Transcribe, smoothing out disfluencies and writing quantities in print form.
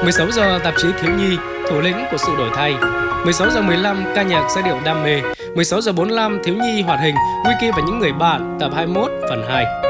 16 giờ tạp chí thiếu nhi, thủ lĩnh của sự đổi thay. 16 giờ 15 ca nhạc giai điệu đam mê. 16 giờ 45 thiếu nhi hoạt hình, Wiki và những người bạn tập 21 phần 2.